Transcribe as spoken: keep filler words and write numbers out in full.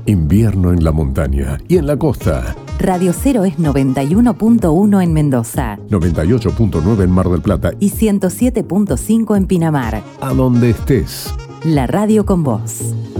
Invierno en la montaña y en la costa. Radio Cero es noventa y uno punto uno en Mendoza, noventa y ocho punto nueve en Mar del Plata y ciento siete punto cinco en Pinamar. A donde estés. La radio con vos.